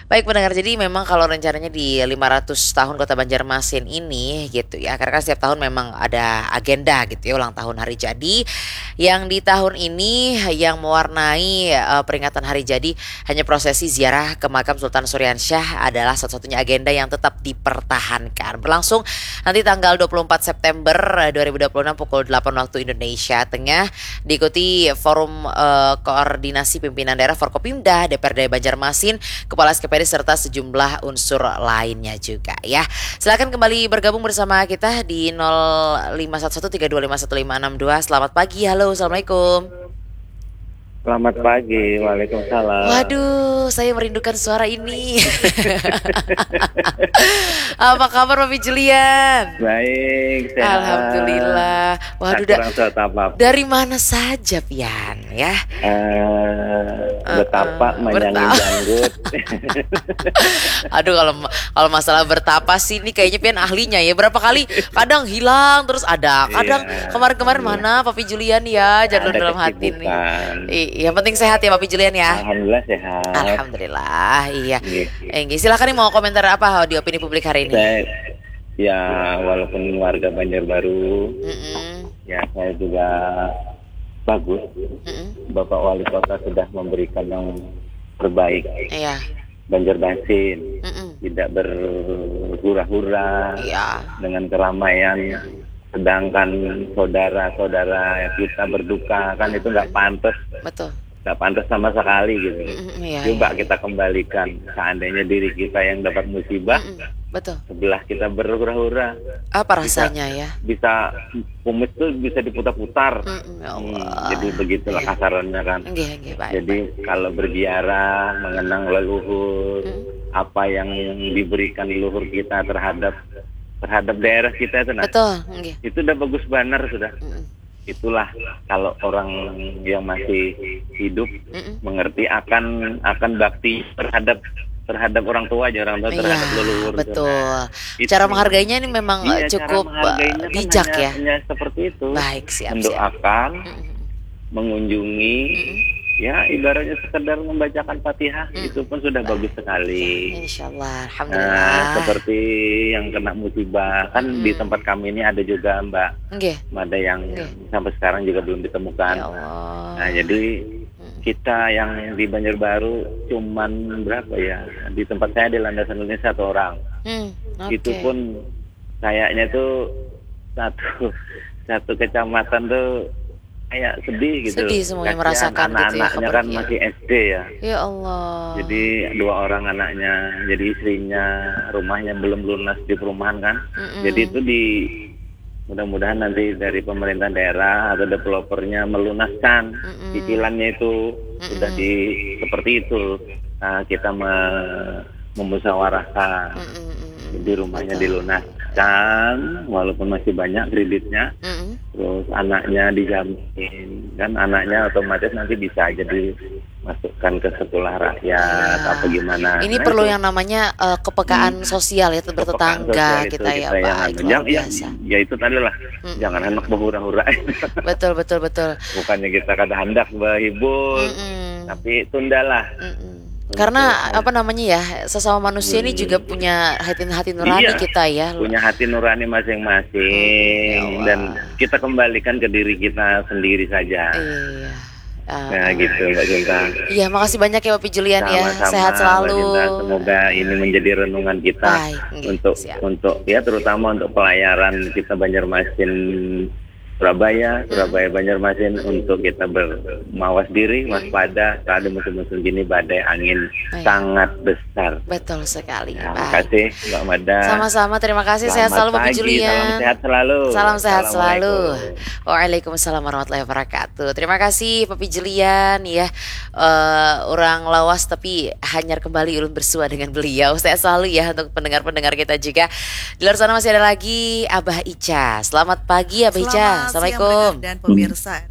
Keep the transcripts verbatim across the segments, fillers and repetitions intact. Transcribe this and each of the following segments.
Baik pendengar, jadi memang kalau rencananya di lima ratus tahun Kota Banjarmasin ini gitu ya, karena kan setiap tahun memang ada agenda gitu ya, ulang tahun hari jadi. Yang di tahun ini yang mewarnai eh, peringatan hari jadi hanya prosesi ziarah ke makam Sultan Suryansyah adalah satu-satunya agenda yang tetap dipertahankan. Berlangsung nanti tanggal dua puluh empat September dua ribu dua puluh enam pukul delapan waktu Indonesia Tengah, diikuti forum eh, koordinasi pimpinan daerah Forkopimda, D P R D Banjarmasin, Kepala S K P D serta sejumlah unsur lainnya juga ya. Silakan kembali bergabung bersama kita di nol lima satu satu tiga dua lima satu lima enam dua. Selamat pagi. Halo, Assalamualaikum. Selamat pagi, waalaikumsalam. Waduh, saya merindukan suara ini. Apa kabar Papi Julian? Baik, sehat. Alhamdulillah. Waduh, da- dari mana saja Pian ya? Uh, betapa uh, uh, menyanyi janggut. Aduh, kalau kalau masalah bertapa sih ini kayaknya Pian ahlinya ya. Berapa kali kadang hilang terus ada. Kadang iya, kemarin-kemarin iya. Mana Papi Julian ya, jangan dalam hati nih. Yang penting sehat ya Papi Julian ya. Alhamdulillah sehat. Alhamdulillah, iya. Enggi, silakan nih mau komentar apa di opini publik hari ini? Saya, ya walaupun warga Banjarbaru, Mm-mm. ya saya juga bagus. Mm-mm. Bapak Wali Kota sudah memberikan yang terbaik. Iya. Banjarmasin tidak berhura-hura iya. dengan keramaian. Sedangkan saudara-saudara kita berduka kan itu nggak pantas. Betul. Nggak pantas sama sekali gitu. Mm, iya, Coba iya. kita kembalikan seandainya diri kita yang dapat musibah, mm, betul. Sebelah kita berhura-hura. Apa rasanya bisa, ya? Bisa kumis tuh bisa diputar-putar. Mm, ya Allah. Hmm, jadi begitulah iya. kasarannya kan. Enggak, enggak, baik, jadi baik. Kalau berziarah mengenang leluhur, mm. apa yang diberikan leluhur kita terhadap terhadap daerah kita itu, nah, betul. Okay. Itu udah bagus banget sudah. Mm. Itulah kalau orang yang masih hidup Mm-mm. mengerti akan akan bakti terhadap terhadap orang tua aja, orang tua terhadap iya, leluhur. Betul. Itu. Cara menghargainya ini memang iya, cukup bijak kan hanya, ya. Hanya seperti itu. Baik, siap. Mendoakan, siap. mengunjungi. Mm-mm. Ya ibaratnya sekedar membacakan Fatihah hmm. itu pun sudah bagus sekali. Insyaallah, alhamdulillah. Nah, seperti yang kena musibah kan hmm. di tempat kami ini ada juga Mbak. Okay. Ada yang okay. sampai sekarang juga belum ditemukan. Ya Allah. Nah jadi hmm. kita yang di Banjarbaru cuman berapa ya? Di tempat saya di Landasan ini satu orang. Hmm. Okay. Itu pun kayaknya tuh satu satu kecamatan tuh kayak sedih gitu. Sedih semuanya merasakan anak-anaknya gitu ya, kan masih S D ya. Ya Allah. Jadi dua orang anaknya, jadi istrinya rumahnya belum lunas di perumahan kan. Mm-mm. Jadi itu di mudah-mudahan nanti dari pemerintah daerah atau developernya melunaskan Mm-mm. cicilannya itu Mm-mm. sudah di seperti itu. Nah, kita me- memusyawarahkan. Mm-mm. Jadi rumahnya Betul. dilunaskan walaupun masih banyak kreditnya. Mm-hmm. Terus anaknya dijamin kan, anaknya otomatis nanti bisa jadi masukkan ke sekolah rakyat ya. Apa gimana. Ini nah, perlu itu. yang namanya uh, kepekaan hmm. sosial ya, bertetangga kita, kita ya Pak. Yang, ya, ya itu tadi lah. Hmm. Jangan hendak berhura-hura. Betul betul betul. Bukannya kita kada hendak berhibur, hmm. tapi tundalah. Hmm. Karena apa namanya ya, sesama manusia hmm. ini juga punya hati-hati nurani iya, kita ya. Punya hati nurani masing-masing hmm, ya dan kita kembalikan ke diri kita sendiri saja. Iya. Uh, nah gitu Mbak Cinta. Iya, makasih banyak ya Papi Julian. Sama-sama, ya. Sehat selalu. Mbak Cinta, semoga ini menjadi renungan kita. Baik, untuk siap. untuk ya terutama untuk pelayaran kita Banjarmasin Surabaya, Surabaya Banjarmasin hmm. untuk kita bermawas diri, waspada saat ada musim-musim gini badai angin oh, sangat besar. Betul sekali. Ya, terima kasih Mbak Mada. Sama-sama, terima kasih. Selamat sehat selalu Mbak Julian. Salam sehat selalu. Salam sehat selalu. Waalaikumsalam warahmatullahi wabarakatuh. Terima kasih Papi Julian ya. Uh, orang lawas tapi hanyar kembali ulun bersua dengan beliau. Sehat selalu ya untuk pendengar-pendengar kita juga. Di luar sana masih ada lagi Abah Ica. Selamat pagi Abah Ica. Assalamualaikum dan pemirsa.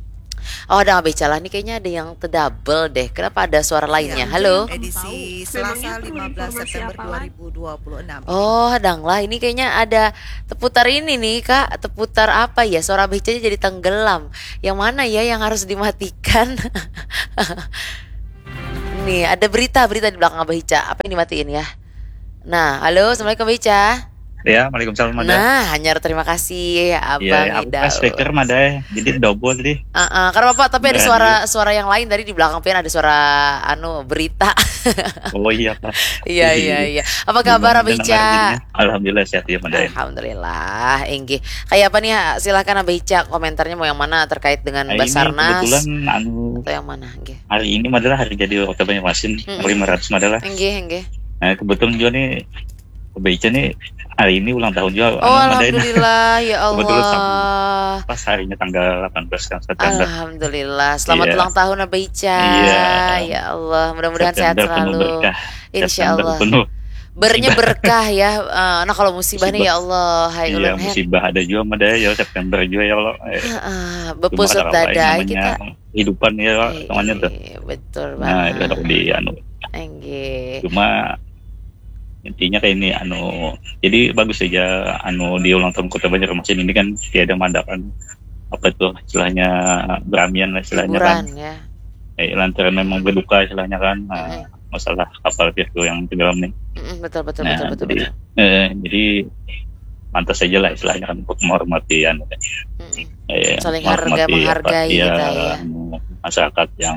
Oh, ada Abah Ica lah. Ini kayaknya ada yang terdouble deh. Kenapa ada suara lainnya? Ya, halo. Edisi Selasa lima belas September dua ribu dua puluh enam. Oh, dang lah. Ini kayaknya ada teputar ini nih, Kak. Teputar apa ya? Suara Abah Ica jadi tenggelam. Yang mana ya yang harus dimatikan? Nih ada berita-berita di belakang Abah Ica. Apa yang dimatiin ya? Nah, halo, assalamualaikum Abah Ica. Ya, waalaikumsalam Mada. Nah, hanya terima kasih Abang ya, Ida. Ya, speaker Mada, jadi double tadi. Uh, uh, karena Bapak tapi ada suara suara yang lain tadi di belakang pian ada suara anu berita. Oh iya Pak. Iya iya iya. Apa kabar Abah Ica? Alhamdulillah sehat ya Mada. Alhamdulillah. Engge. Kayak apa nih? Silakan Abah Ica komentarnya mau yang mana terkait dengan nah, Basarnas. Kebetulan anu atau yang mana? Engge. Hari ini adalah hari jadi Kota Banjarmasin mm-hmm. lima ratus adalah. Engge engge. Nah, kebetulan juga nih Abah Ica nih hari ini ulang tahun juga. Oh anu, alhamdulillah ya Allah. Kebetulan pas harinya tanggal delapan belas kan September. Alhamdulillah. Selamat yeah. ulang tahun Abah Ica. Yeah. Ya Allah, mudah-mudahan sehat selalu. Insya Allah. Penuh. Bernya berkah ya. Uh, nah kalau musibah, musibah nih ya Allah, hai iya, ulun musibah ada juga Mada ya September juga ya Allah. Eh, uh, bepusut dada kita. Hidupan ya namanya tuh. Betul banget. Nah, itu di anu. Engge. Cuma intinya kayak ini anu jadi bagus aja anu di ulang tahun Kota Banjarmasin ini kan tiada mandakan apa tuh istilahnya beramian lah istilahnya kan ya. Eh, lantaran memang berduka istilahnya kan nah, mm-hmm. masalah kapal Virgo yang tenggelam nih mm-hmm, betul betul nah, betul betul, jadi, betul. Eh, jadi pantas saja lah istilahnya kan untuk menghormati anu kan mm-hmm. eh, saling harga menghargai apa, kita ya, ya masyarakat yang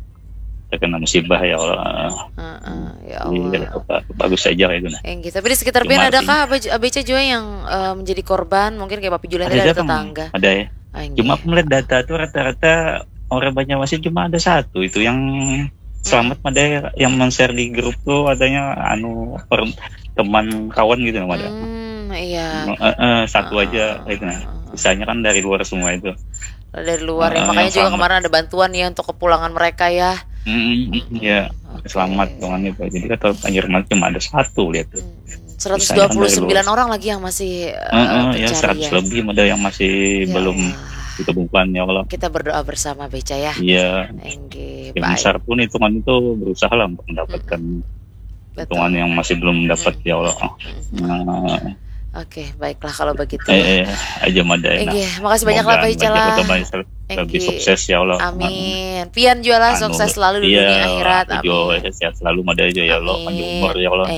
terkena musibah ya Allah. Uh, uh, ya Allah. Ya, bagus saja kayak gitu. Yang gitu. Tapi di sekitar pian adakah Abah Ica juga yang uh, menjadi korban? Mungkin kayak Papi Julian ada, ada tetangga. Ada ya. Oh, cuma aku melihat data tuh rata-rata orang Banjarmasin cuma ada satu itu yang selamat hmm. ada yang men-share di grup tuh adanya anu per, teman kawan gitu ada. Hmm, iya. Uh, uh, satu uh, aja itu nah. Sisanya kan dari luar semua itu. Dari luar uh, ya. Makanya juga selamat. Kemarin ada bantuan ya untuk kepulangan mereka ya. Mm-hmm, ya okay. Selamat dengan itu. Jadi kata Banjarmasin cuma ada satu lihat tuh. seratus dua puluh sembilan orang lagi yang masih uh, uh, uh, ya seratus ya. Lebih ada yang masih ya. Belum ditemukan ya Allah. Kita berdoa bersama Beca ya. Iya. Yang besar pun hitungan itu berusaha lah untuk mendapatkan hitungan mm-hmm. yang masih belum dapat mm-hmm. ya Allah. Nah, Oke, okay, baiklah kalau begitu. Eh, eh aja Mada. Iya, makasih banyak lah Pak Ica lah. Lebih sukses ya Allah. Amin. Pian jualan anu, sukses selalu di dunia akhirat. Amin. Sehat selalu Mada aja ya Allah. Panjang umur ya Allah.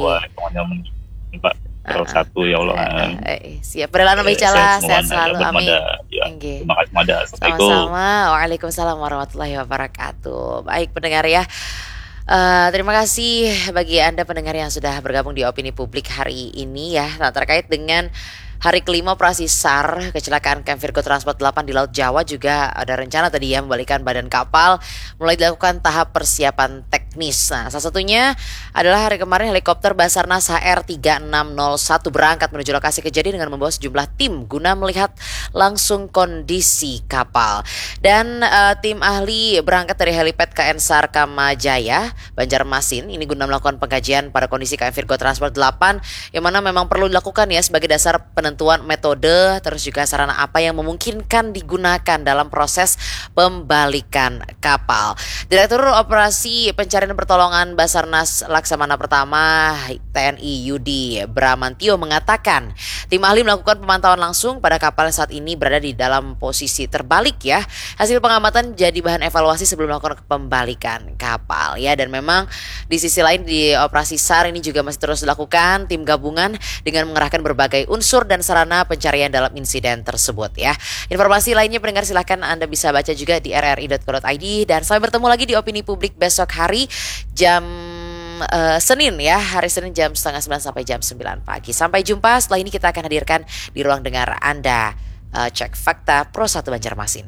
Pak terus satu ya Allah. Eh, siap. Berlalu Pak Ica lah. Sehat selalu. Amin. Terima kasih Mada. Sama-sama. Waalaikumsalam warahmatullahi wabarakatuh. Baik pendengar ya. Uh, terima kasih bagi Anda pendengar yang sudah bergabung di Opini Publik hari ini ya. Nah, terkait dengan hari kelima operasi SAR kecelakaan Camp Virgo Transport delapan di Laut Jawa juga ada rencana tadi ya membalikan badan kapal mulai dilakukan tahap persiapan teknis. Nah, salah satunya adalah hari kemarin helikopter Basarnas H R tiga enam nol satu berangkat menuju lokasi kejadian dengan membawa sejumlah tim guna melihat langsung kondisi kapal. Dan uh, tim ahli berangkat dari helipad K N SAR Kamajaya Banjarmasin ini guna melakukan pengkajian pada kondisi K M Virgo Transport delapan yang mana memang perlu dilakukan ya sebagai dasar penentuan metode terus juga sarana apa yang memungkinkan digunakan dalam proses pembalikan kapal. Direktur Operasi Pencarian dan Pertolongan Basarnas Laksamana Pertama T N I Yudi Bramantio mengatakan tim ahli melakukan pemantauan langsung pada kapal yang saat ini berada di dalam posisi terbalik ya. Hasil pengamatan jadi bahan evaluasi sebelum melakukan pembalikan kapal ya. Dan memang di sisi lain di operasi SAR ini juga masih terus dilakukan tim gabungan dengan mengerahkan berbagai unsur dan sarana pencarian dalam insiden tersebut ya. Informasi lainnya pendengar silahkan Anda bisa baca juga di r r i dot co dot i d dan sampai bertemu lagi di Opini Publik besok hari jam uh, Senin ya, hari Senin jam setengah sembilan sampai jam sembilan pagi. Sampai jumpa, setelah ini kita akan hadirkan di ruang dengar Anda uh, Cek Fakta Pro satu Banjarmasin.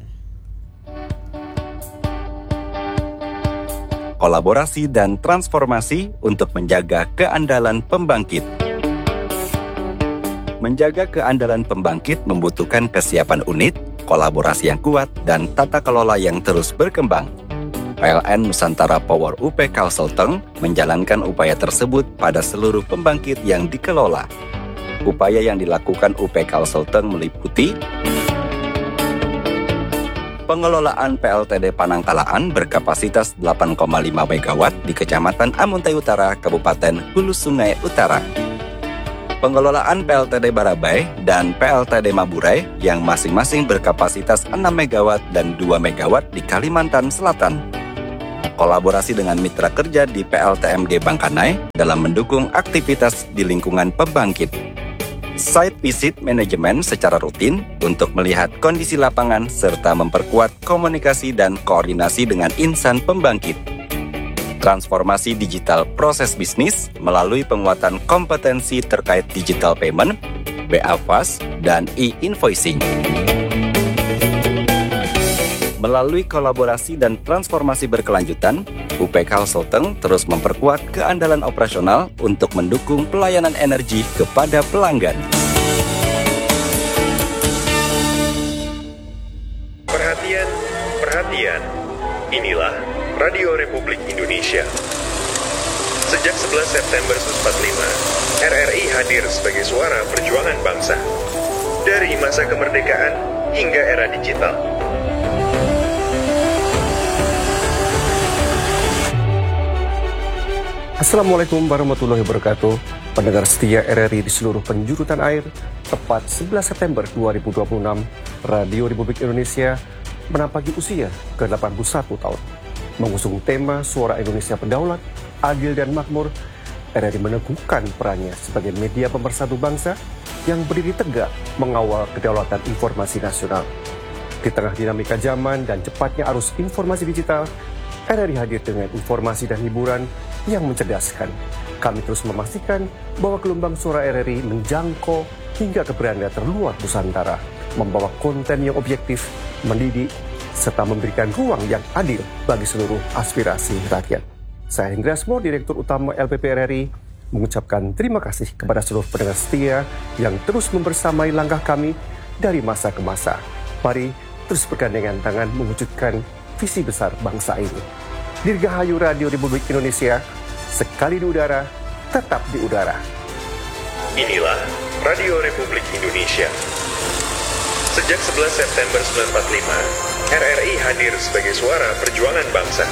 Kolaborasi dan transformasi untuk menjaga keandalan pembangkit. Menjaga keandalan pembangkit membutuhkan kesiapan unit, kolaborasi yang kuat, dan tata kelola yang terus berkembang. P L N Nusantara Power U P Kalselteng menjalankan upaya tersebut pada seluruh pembangkit yang dikelola. Upaya yang dilakukan U P Kalselteng meliputi pengelolaan P L T D Panangkalaan berkapasitas delapan koma lima megawatt di Kecamatan Amuntai Utara, Kabupaten Hulu Sungai Utara. Pengelolaan P L T D Barabai dan P L T D Maburai yang masing-masing berkapasitas enam megawatt dan dua megawatt di Kalimantan Selatan. berkolaborasi dengan mitra kerja di P L T M G Bangkanai dalam mendukung aktivitas di lingkungan pembangkit. Site visit manajemen secara rutin untuk melihat kondisi lapangan serta memperkuat komunikasi dan koordinasi dengan insan pembangkit. Transformasi digital proses bisnis melalui penguatan kompetensi terkait digital payment, B A F A S, dan e-invoicing. Melalui kolaborasi dan transformasi berkelanjutan, U P Kalselteng terus memperkuat keandalan operasional untuk mendukung pelayanan energi kepada pelanggan. Perhatian, perhatian. Inilah Radio Republik Indonesia. Sejak sebelas September seribu sembilan ratus empat puluh lima, R R I hadir sebagai suara perjuangan bangsa. Dari masa kemerdekaan hingga era digital. Assalamualaikum warahmatullahi wabarakatuh. Pendengar setia R R I di seluruh penjuru tanah air, tepat sebelas September dua ribu dua puluh enam, Radio Republik Indonesia menampaki usia ke delapan puluh satu tahun. Mengusung tema Suara Indonesia Berdaulat, Adil dan Makmur, R R I meneguhkan perannya sebagai media pemersatu bangsa yang berdiri tegak mengawal kedaulatan informasi nasional. Di tengah dinamika zaman dan cepatnya arus informasi digital, R R I hadir dengan informasi dan hiburan yang mencerdaskan. Kami terus memastikan bahwa gelombang suara R R I menjangkau hingga ke beranda terluar Nusantara, membawa konten yang objektif, mendidik, serta memberikan ruang yang adil bagi seluruh aspirasi rakyat. Saya Hendra Asmo, Direktur Utama L P P R R I, mengucapkan terima kasih kepada seluruh pendengar setia yang terus membersamai langkah kami dari masa ke masa. Mari terus bergandengan tangan mewujudkan visi besar bangsa ini. Dirgahayu Radio Republik Indonesia, sekali di udara, tetap di udara. Inilah Radio Republik Indonesia. Sejak sebelas September seribu sembilan ratus empat puluh lima, R R I hadir sebagai suara perjuangan bangsa.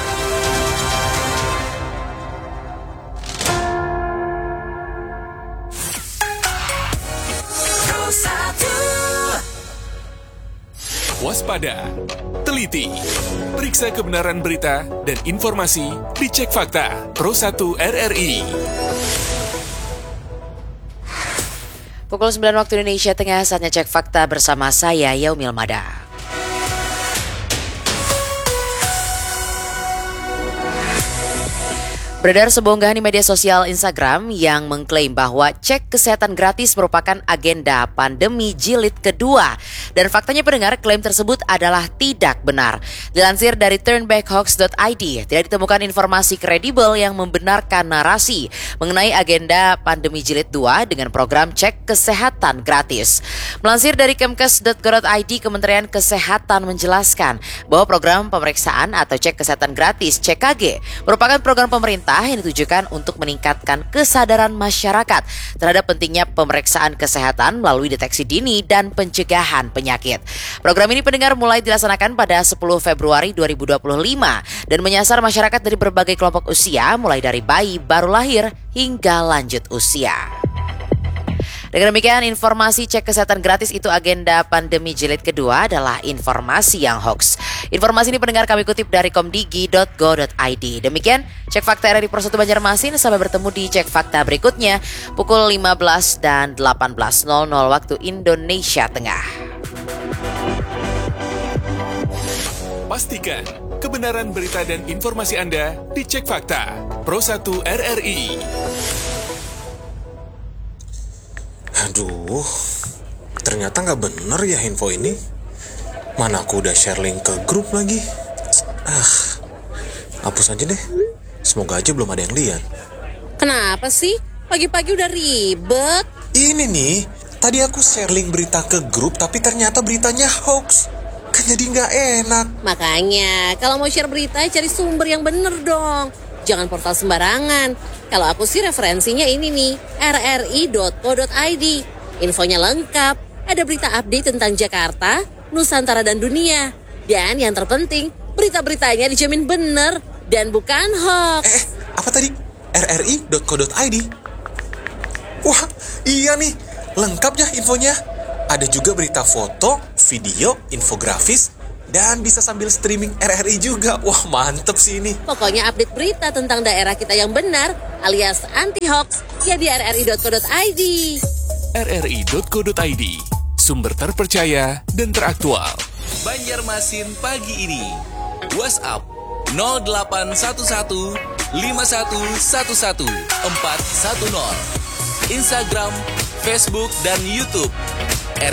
Waspada, teliti, periksa kebenaran berita dan informasi di Cek Fakta Pro satu R R I. Pukul sembilan waktu Indonesia Tengah, saatnya Cek Fakta bersama saya Yaumil Mada. Beredar sebuah unggahan di media sosial Instagram yang mengklaim bahwa cek kesehatan gratis merupakan agenda pandemi jilid kedua. Dan faktanya pendengar, klaim tersebut adalah tidak benar. Dilansir dari turnbackhoax dot i d, tidak ditemukan informasi kredibel yang membenarkan narasi mengenai agenda pandemi jilid dua dengan program cek kesehatan gratis. Melansir dari kemkes dot go dot i d, Kementerian Kesehatan menjelaskan bahwa program pemeriksaan atau cek kesehatan gratis C K G merupakan program pemerintah yang ditujukan untuk meningkatkan kesadaran masyarakat terhadap pentingnya pemeriksaan kesehatan melalui deteksi dini dan pencegahan penyakit. Program ini pendengar mulai dilaksanakan pada sepuluh Februari dua ribu dua puluh lima dan menyasar masyarakat dari berbagai kelompok usia, mulai dari bayi baru lahir hingga lanjut usia. Dengan demikian, informasi cek kesehatan gratis itu agenda pandemi jilid kedua adalah informasi yang hoax. Informasi ini pendengar kami kutip dari komdigi dot go dot i d. Demikian Cek Fakta R R I Pro satu Banjarmasin. Sampai bertemu di Cek Fakta berikutnya pukul lima belas dan delapan belas nol nol waktu Indonesia Tengah. Pastikan kebenaran berita dan informasi Anda di Cek Fakta Pro satu R R I. Aduh, ternyata nggak bener ya info ini. Mana aku udah share link ke grup lagi. Ah, hapus aja deh. Semoga aja belum ada yang lihat. Kenapa sih? Pagi-pagi udah ribet. Ini nih, tadi aku share link berita ke grup, tapi ternyata beritanya hoax. Kan jadi nggak enak. Makanya, kalau mau share berita, cari sumber yang bener dong. Jangan portal sembarangan. Kalau aku sih referensinya ini nih, r r i dot co dot i d. Infonya lengkap, ada berita update tentang Jakarta, Nusantara dan dunia. Dan yang terpenting, berita-beritanya dijamin bener dan bukan hoax. Eh, apa tadi? r r i dot co dot i d. Wah, iya nih, lengkap ya infonya. Ada juga berita foto, video, infografis, Dan bisa sambil streaming R R I juga. Wah, mantep sih ini. Pokoknya update berita tentang daerah kita yang benar alias anti-hoax ya di r r i dot co dot i d. r r i dot co dot i d, sumber terpercaya dan teraktual. Banjarmasin pagi ini. WhatsApp nol delapan satu satu lima satu satu satu empat satu nol. Instagram, Facebook, dan YouTube